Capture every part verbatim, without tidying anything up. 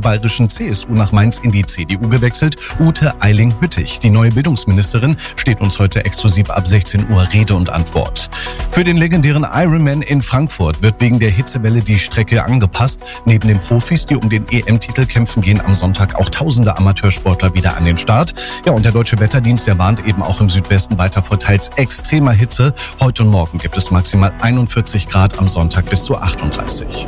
bayerischen C S U nach Mainz in die C D U gewechselt. Ute Eiling-Hüttich, die neue Bildungsministerin, steht uns heute exklusiv ab sechzehn Uhr Rede und Antwort. Für den legendären Ironman in Frankfurt wird wegen der Hitzewelle die Strecke angepasst. Neben den Profis, die um den E M-Titel kämpfen, gehen am Sonntag auch tausende Amateursportler wieder an den Start. Ja, und der Deutsche Wetterdienst, der warnt eben auch im Südwesten weiter vor teils extremer Hitze. Heute und morgen gibt es maximal einundvierzig Grad, am Sonntag bis zu achtunddreißig.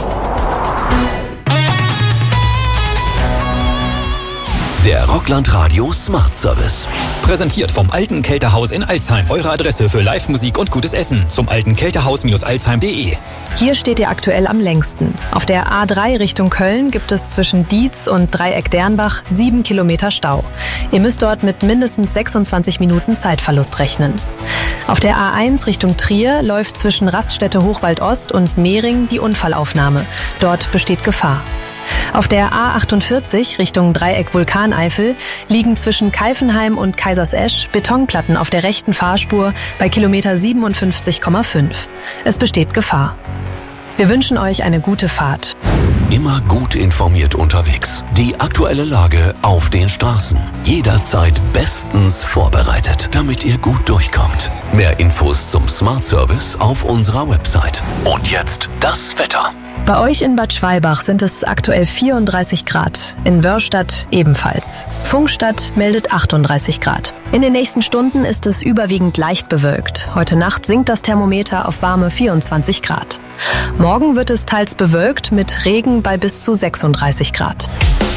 Der Rockland Radio Smart Service. Präsentiert vom Alten Kältehaus in Alzheim. Eure Adresse für Live-Musik und gutes Essen. Zum alten kältehaus alzheim punkt de. Hier steht ihr aktuell am längsten. Auf der A drei Richtung Köln gibt es zwischen Dietz und Dreieck-Dernbach sieben Kilometer Stau. Ihr müsst dort mit mindestens sechsundzwanzig Minuten Zeitverlust rechnen. Auf der A eins Richtung Trier läuft zwischen Raststätte Hochwald Ost und Mehring die Unfallaufnahme. Dort besteht Gefahr. Auf der A achtundvierzig Richtung Dreieck Vulkaneifel liegen zwischen Keifenheim und Kaisersesch Betonplatten auf der rechten Fahrspur bei Kilometer siebenundfünfzig Komma fünf. Es besteht Gefahr. Wir wünschen euch eine gute Fahrt. Immer gut informiert unterwegs. Die aktuelle Lage auf den Straßen. Jederzeit bestens vorbereitet, damit ihr gut durchkommt. Mehr Infos zum Smart Service auf unserer Website. Und jetzt das Wetter. Bei euch in Bad Schwalbach sind es aktuell vierunddreißig Grad, in Wörrstadt ebenfalls. Funkstadt meldet achtunddreißig Grad. In den nächsten Stunden ist es überwiegend leicht bewölkt. Heute Nacht sinkt das Thermometer auf warme vierundzwanzig Grad. Morgen wird es teils bewölkt mit Regen bei bis zu sechsunddreißig Grad.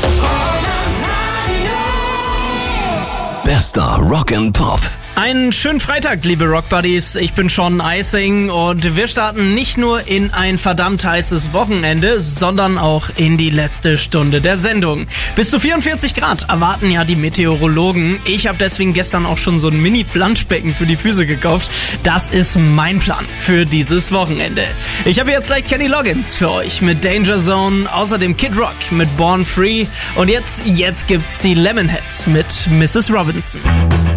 Bester Rock and Pop. Einen schönen Freitag, liebe Rockbuddies. Ich bin Sean Eising und wir starten nicht nur in ein verdammt heißes Wochenende, sondern auch in die letzte Stunde der Sendung. Bis zu vierundvierzig Grad erwarten ja die Meteorologen. Ich habe deswegen gestern auch schon so ein Mini-Planschbecken für die Füße gekauft. Das ist mein Plan für dieses Wochenende. Ich habe jetzt gleich Kenny Loggins für euch mit Danger Zone, außerdem Kid Rock mit Born Free und jetzt, jetzt gibt's die Lemonheads mit Missus Robinson.